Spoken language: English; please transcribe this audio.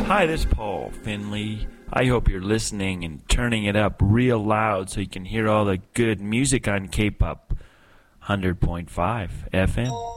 Hi, this is Paul Finley. I hope you're listening and turning it up real loud so you can hear all the good music on K-Pop 100.5 FM.